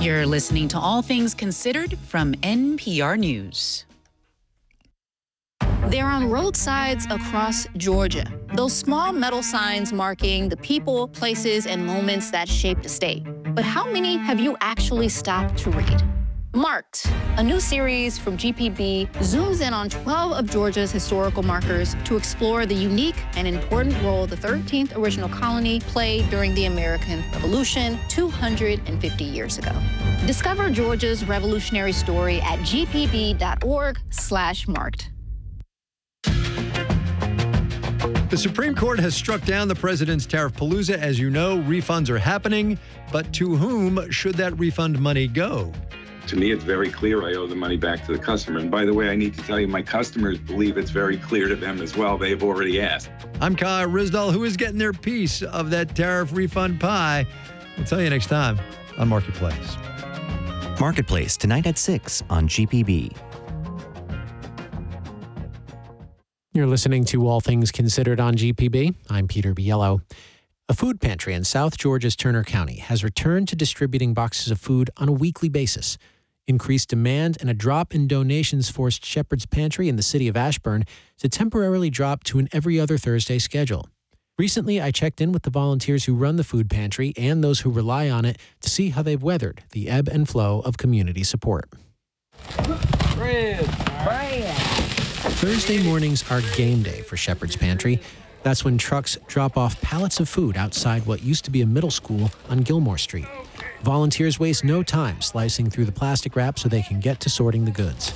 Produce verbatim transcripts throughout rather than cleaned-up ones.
You're listening to All Things Considered from N P R News. They're on roadsides across Georgia. Those small metal signs marking the people, places, and moments that shaped the state. But how many have you actually stopped to read? Marked, a new series from G P B, zooms in on twelve of Georgia's historical markers to explore the unique and important role the thirteenth original colony played during the American Revolution two hundred fifty years ago. Discover Georgia's revolutionary story at gpb.org slash marked. The Supreme Court has struck down the president's tariff palooza. As you know, refunds are happening, but to whom should that refund money go? To me, it's very clear I owe the money back to the customer. And by the way, I need to tell you, my customers believe it's very clear to them as well. They've already asked. I'm Kai Rizdal. Who is getting their piece of that tariff refund pie? We'll tell you next time on Marketplace. Marketplace, tonight at six on G P B. You're listening to All Things Considered on G P B. I'm Peter Biello. A food pantry in South Georgia's Turner County has returned to distributing boxes of food on a weekly basis. Increased demand and a drop in donations forced Shepherd's Pantry in the city of Ashburn to temporarily drop to an every other Thursday schedule. Recently, I checked in with the volunteers who run the food pantry and those who rely on it to see how they've weathered the ebb and flow of community support. Bread. Bread. Thursday mornings are game day for Shepherd's Pantry. That's when trucks drop off pallets of food outside what used to be a middle school on Gilmore Street. Volunteers waste no time slicing through the plastic wrap so they can get to sorting the goods.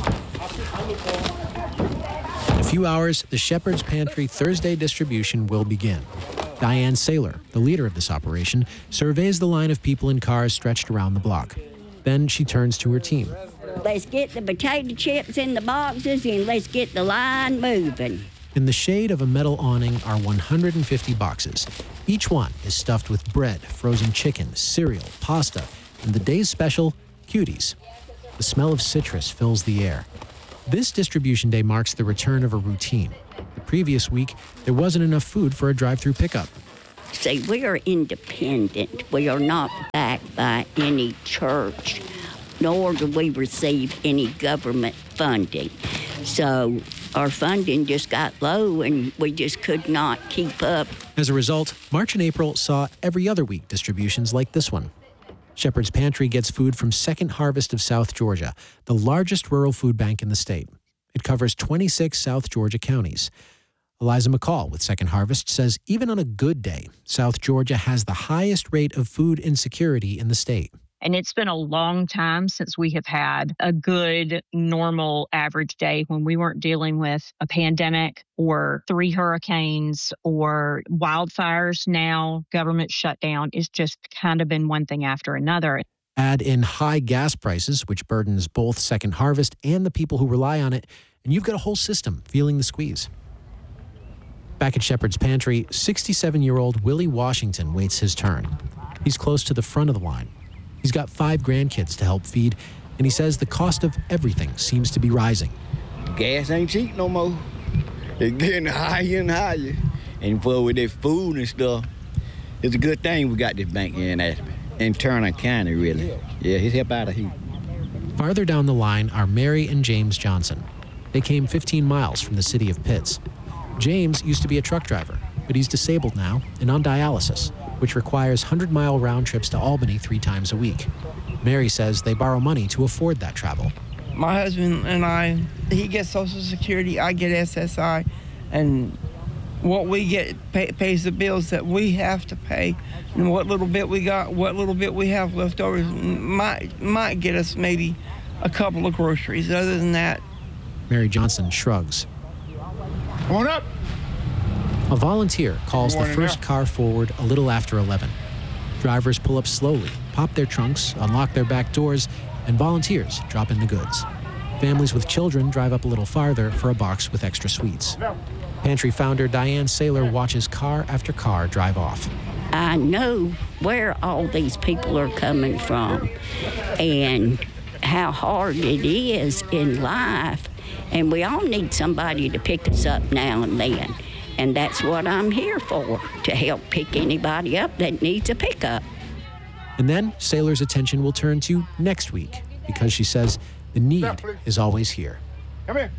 In a few hours, the Shepherd's Pantry Thursday distribution will begin. Diane Saylor, the leader of this operation, surveys the line of people in cars stretched around the block. Then she turns to her team. Let's get the potato chips in the boxes and let's get the line moving. In the shade of a metal awning are one hundred fifty boxes. Each one is stuffed with bread, frozen chicken, cereal, pasta, and the day's special, cuties. The smell of citrus fills the air. This distribution day marks the return of a routine. The previous week, there wasn't enough food for a drive-through pickup. See, we are independent. We are not backed by any church, nor do we receive any government funding. So our funding just got low and we just could not keep up. As a result, March and April saw every other week distributions like this one. Shepherd's Pantry gets food from Second Harvest of South Georgia, the largest rural food bank in the state. It covers twenty-six South Georgia counties. Eliza McCall with Second Harvest says even on a good day, South Georgia has the highest rate of food insecurity in the state. And it's been a long time since we have had a good, normal, average day when we weren't dealing with a pandemic or three hurricanes or wildfires. Now, government shutdown. It's just kind of been one thing after another. Add in high gas prices, which burdens both Second Harvest and the people who rely on it, and you've got a whole system feeling the squeeze. Back at Shepherd's Pantry, sixty-seven-year-old Willie Washington waits his turn. He's close to the front of the line. He's got five grandkids to help feed, and he says the cost of everything seems to be rising. Gas ain't cheap no more. It's getting higher and higher. And for with that food and stuff, it's a good thing we got this bank in Ashburn. In Turner County, really. Yeah, he's help out of here. Farther down the line are Mary and James Johnson. They came fifteen miles from the city of Pitts. James used to be a truck driver, but he's disabled now and on dialysis, which requires one hundred mile round trips to Albany three times a week. Mary says they borrow money to afford that travel. My husband and I, he gets Social Security, I get S S I, and what we get pay, pays the bills that we have to pay, and what little bit we got, what little bit we have left over might, might get us maybe a couple of groceries. Other than that, Mary Johnson shrugs. Come on up. A volunteer calls the first car forward a little after eleven. Drivers pull up slowly, pop their trunks, unlock their back doors, and volunteers drop in the goods. Families with children drive up a little farther for a box with extra sweets. Pantry founder Diane Saylor watches car after car drive off. I know where all these people are coming from and how hard it is in life, and we all need somebody to pick us up now and then. And that's what I'm here for, to help pick anybody up that needs a pickup. And then Saylor's attention will turn to next week because she says the need is always here. Come here.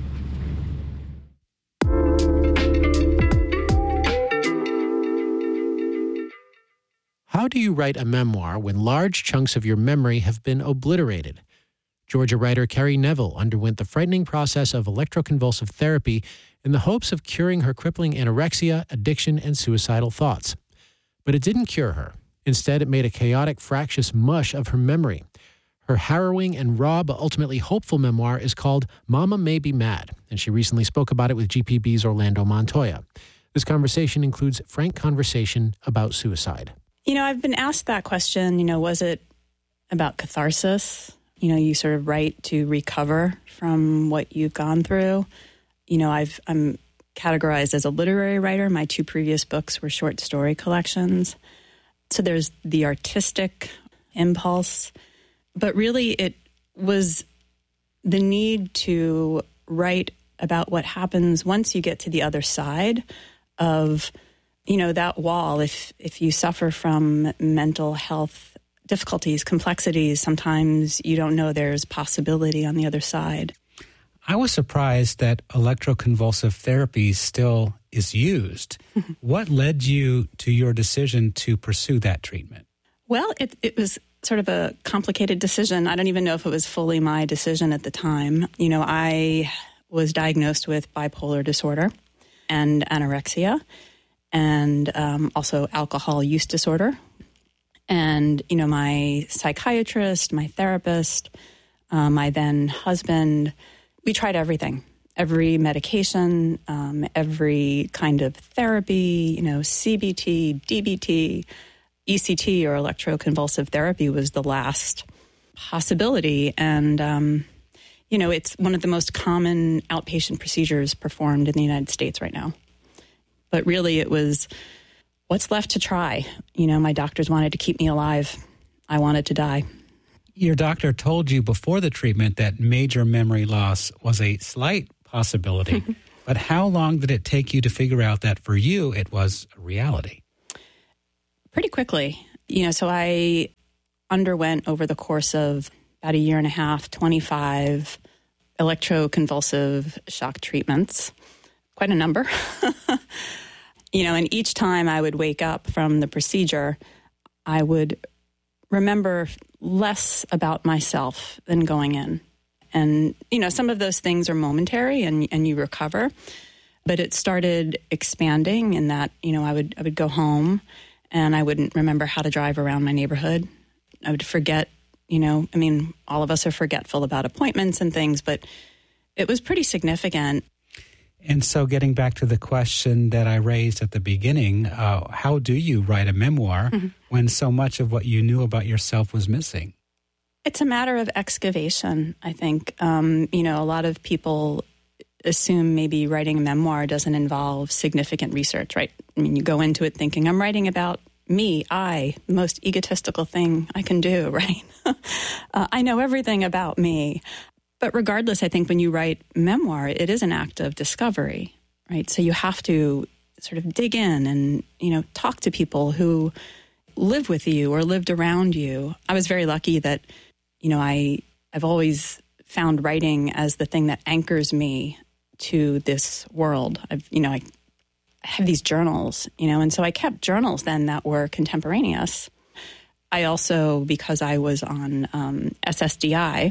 How do you write a memoir when large chunks of your memory have been obliterated? Georgia writer Carrie Neville underwent the frightening process of electroconvulsive therapy in the hopes of curing her crippling anorexia, addiction, and suicidal thoughts. But it didn't cure her. Instead, it made a chaotic, fractious mush of her memory. Her harrowing and raw but ultimately hopeful memoir is called Mama May Be Mad, and she recently spoke about it with G P B's Orlando Montoya. This conversation includes frank conversation about suicide. You know, I've been asked that question, you know, was it about catharsis? You know, you sort of write to recover from what you've gone through. You know, I've, I'm categorized as a literary writer. My two previous books were short story collections. So there's the artistic impulse. But really, it was the need to write about what happens once you get to the other side of, you know, that wall. If if you suffer from mental health difficulties, complexities, sometimes you don't know there's possibility on the other side. I was surprised that electroconvulsive therapy still is used. What led you to your decision to pursue that treatment? Well, it, it was sort of a complicated decision. I don't even know if it was fully my decision at the time. You know, I was diagnosed with bipolar disorder and anorexia, and um, also alcohol use disorder. And, you know, my psychiatrist, my therapist, uh, my then husband, we tried everything, every medication, um, every kind of therapy, you know, C B T, D B T, E C T, or electroconvulsive therapy was the last possibility. And, um, you know, it's one of the most common outpatient procedures performed in the United States right now. But really, it was, what's left to try? You know, my doctors wanted to keep me alive. I wanted to die. Your doctor told you before the treatment that major memory loss was a slight possibility. But how long did it take you to figure out that for you it was a reality? Pretty quickly. You know, so I underwent over the course of about a year and a half, twenty-five electroconvulsive shock treatments. Quite a number. You know, and each time I would wake up from the procedure, I would remember less about myself than going in. And, you know, some of those things are momentary and, and you recover. But it started expanding in that, you know, I would I would go home and I wouldn't remember how to drive around my neighborhood. I would forget, you know, I mean, all of us are forgetful about appointments and things, but it was pretty significant. And so getting back to the question that I raised at the beginning, uh, how do you write a memoir mm-hmm. when so much of what you knew about yourself was missing? It's a matter of excavation, I think. Um, you know, a lot of people assume maybe writing a memoir doesn't involve significant research, right? I mean, you go into it thinking, I'm writing about me, I, the most egotistical thing I can do, right? uh, I know everything about me. But regardless, I think when you write memoir, it is an act of discovery, right? So you have to sort of dig in and, you know, talk to people who live with you or lived around you. I was very lucky that, you know, I, I've always found writing as the thing that anchors me to this world. I've, you know, I have these journals, you know, and so I kept journals then that were contemporaneous. I also, because I was on um, S S D I,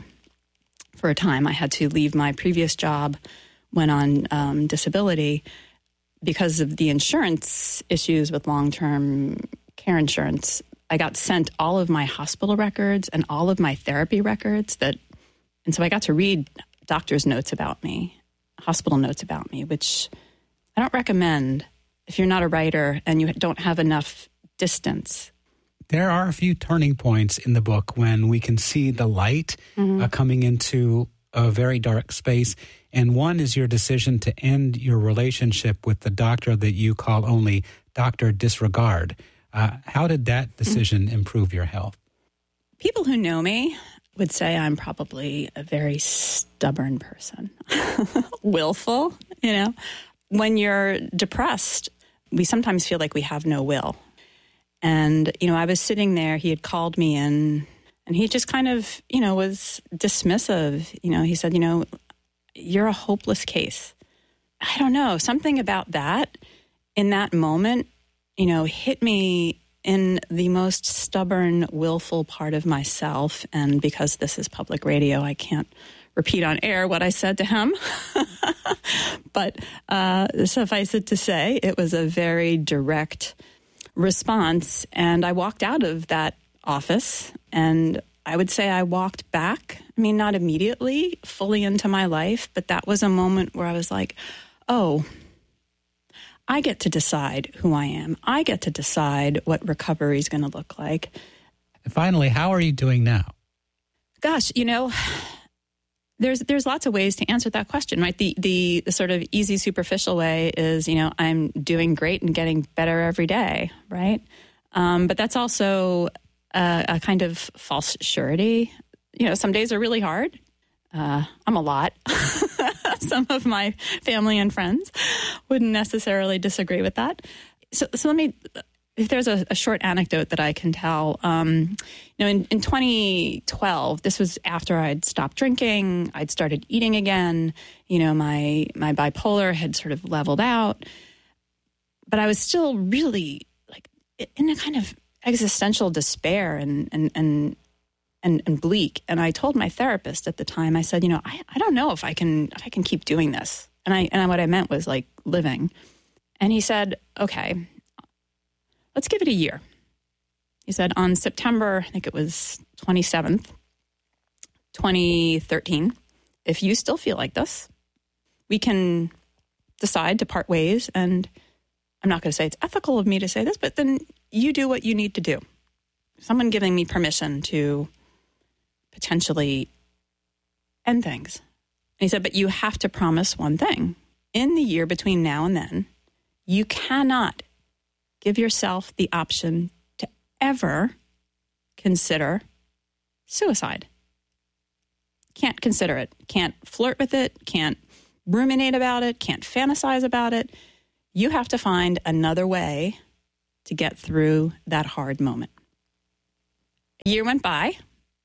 for a time, I had to leave my previous job, went on um, disability because of the insurance issues with long-term care insurance. I got sent all of my hospital records and all of my therapy records that, and so I got to read doctor's notes about me, hospital notes about me, which I don't recommend if you're not a writer and you don't have enough distance. There are a few turning points in the book when we can see the light mm-hmm. uh, coming into a very dark space. And one is your decision to end your relationship with the doctor that you call only Doctor Disregard. Uh, how did that decision mm-hmm. improve your health? People who know me would say I'm probably a very stubborn person, willful, you know. When you're depressed, we sometimes feel like we have no will. And, you know, I was sitting there, he had called me in, and he just kind of, you know, was dismissive. You know, he said, you know, you're a hopeless case. I don't know, something about that in that moment, you know, hit me in the most stubborn, willful part of myself. And because this is public radio, I can't repeat on air what I said to him. But uh, suffice it to say, it was a very direct response. And I walked out of that office, and I would say I walked back. I mean, not immediately fully into my life, but that was a moment where I was like, oh, I get to decide who I am. I get to decide what recovery is going to look like. And finally, how are you doing now? Gosh, you know, there's there's lots of ways to answer that question, right? The, the the sort of easy, superficial way is, you know, I'm doing great and getting better every day, right? Um, but that's also a, a kind of false surety. You know, some days are really hard. Uh, I'm a lot. Some of my family and friends wouldn't necessarily disagree with that. So, so let me, if there's a, a short anecdote that I can tell, um, you know, in, in twenty twelve, this was after I'd stopped drinking, I'd started eating again, you know, my, my bipolar had sort of leveled out, but I was still really like in a kind of existential despair and, and, and, And, and bleak. And I told my therapist at the time, I said, you know, I, I don't know if I can if I can keep doing this. And I and what I meant was like living. And he said, okay, let's give it a year. He said on September, I think it was twenty-seventh, twenty thirteen, if you still feel like this, we can decide to part ways. And I'm not going to say it's ethical of me to say this, but then you do what you need to do. Someone giving me permission to potentially end things. And he said, but you have to promise one thing. In the year between now and then, you cannot give yourself the option to ever consider suicide. Can't consider it. Can't flirt with it. Can't ruminate about it. Can't fantasize about it. You have to find another way to get through that hard moment. A year went by.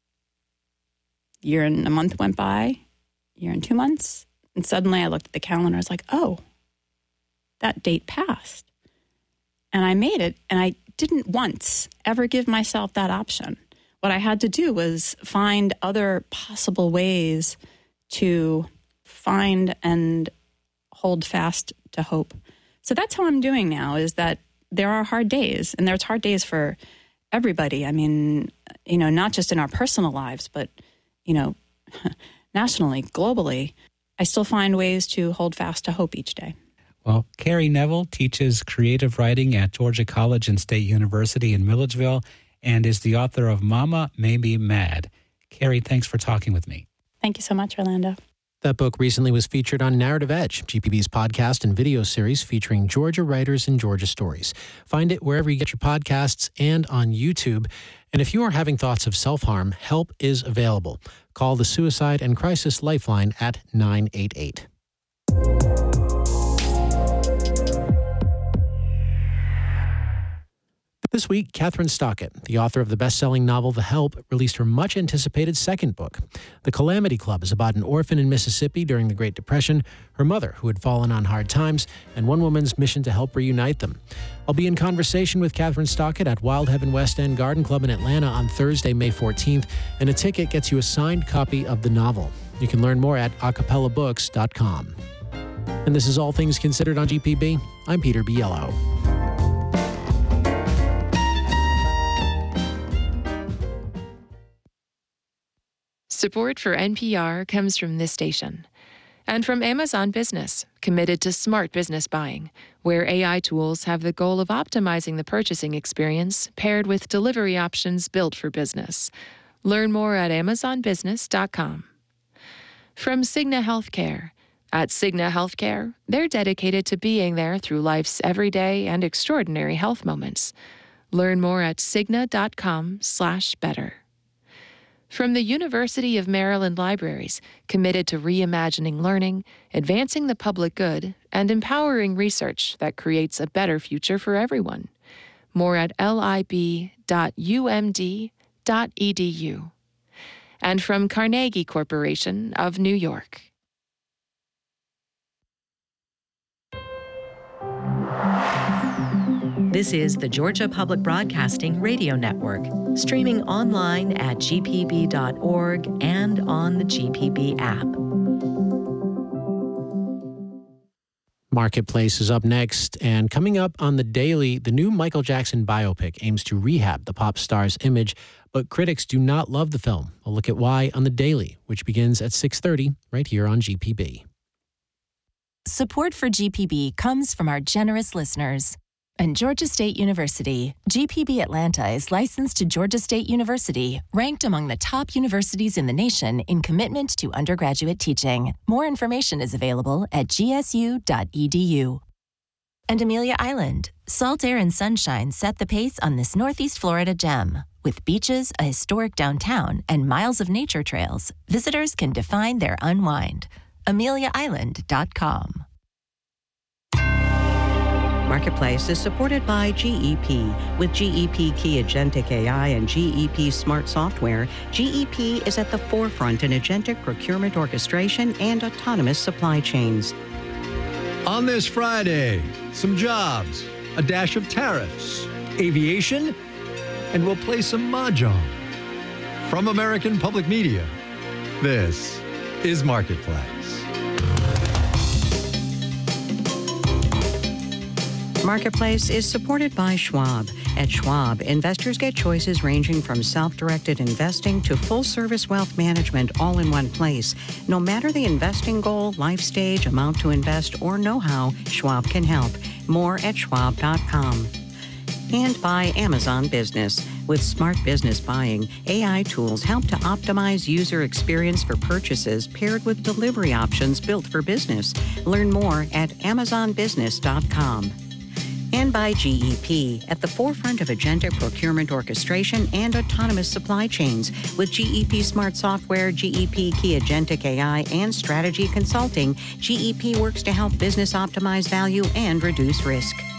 Year and a month went by, year and two months, and suddenly I looked at the calendar. I was like, oh, that date passed. And I made it, and I didn't once ever give myself that option. What I had to do was find other possible ways to find and hold fast to hope. So that's how I'm doing now, is that there are hard days, and there's hard days for everybody. I mean, you know, not just in our personal lives, but you know, nationally, globally, I still find ways to hold fast to hope each day. Well, Carrie Neville teaches creative writing at Georgia College and State University in Milledgeville and is the author of Mama Made Me Mad. Carrie, thanks for talking with me. Thank you so much, Orlando. That book recently was featured on Narrative Edge, G P B's podcast and video series featuring Georgia writers and Georgia stories. Find it wherever you get your podcasts and on YouTube. And if you are having thoughts of self-harm, help is available. Call the Suicide and Crisis Lifeline at nine eight eight. This week, Kathryn Stockett, the author of the best-selling novel The Help, released her much-anticipated second book. The Calamity Club is about an orphan in Mississippi during the Great Depression, her mother, who had fallen on hard times, and one woman's mission to help reunite them. I'll be in conversation with Kathryn Stockett at Wild Heaven West End Garden Club in Atlanta on Thursday, May fourteenth, and a ticket gets you a signed copy of the novel. You can learn more at acapella books dot com. And this is All Things Considered on G P B. I'm Peter Biello. Support for N P R comes from this station and from Amazon Business, committed to smart business buying, where A I tools have the goal of optimizing the purchasing experience paired with delivery options built for business. Learn more at amazon business dot com. From Cigna Healthcare. At Cigna Healthcare, they're dedicated to being there through life's everyday and extraordinary health moments. Learn more at cigna dot com slash better. From the University of Maryland Libraries, committed to reimagining learning, advancing the public good, and empowering research that creates a better future for everyone. More at lib dot u m d dot e d u. And from Carnegie Corporation of New York. This is the Georgia Public Broadcasting Radio Network, streaming online at g p b dot org and on the G P B app. Marketplace is up next, and coming up on The Daily, the new Michael Jackson biopic aims to rehab the pop star's image, but critics do not love the film. A look at why on The Daily, which begins at six thirty right here on G P B. Support for G P B comes from our generous listeners. And Georgia State University, G P B Atlanta is licensed to Georgia State University, ranked among the top universities in the nation in commitment to undergraduate teaching. More information is available at g s u dot e d u. And Amelia Island, salt air and sunshine set the pace on this Northeast Florida gem. With beaches, a historic downtown, and miles of nature trails, visitors can define their unwind. amelia island dot com. Marketplace is supported by G E P. With G E P Key Agentic A I and G E P Smart Software, G E P is at the forefront in agentic procurement orchestration and autonomous supply chains. On this Friday, some jobs, a dash of tariffs, aviation, and we'll play some mahjong. From American Public Media, this is Marketplace. Marketplace is supported by Schwab. At Schwab, investors get choices ranging from self-directed investing to full-service wealth management all in one place. No matter the investing goal, life stage, amount to invest, or know-how, Schwab can help. More at schwab dot com. And by Amazon Business. With smart business buying, A I tools help to optimize user experience for purchases paired with delivery options built for business. Learn more at amazon business dot com. And by G E P, at the forefront of agentic procurement orchestration and autonomous supply chains. With G E P Smart Software, G E P Key Agentic A I, and Strategy Consulting, G E P works to help business optimize value and reduce risk.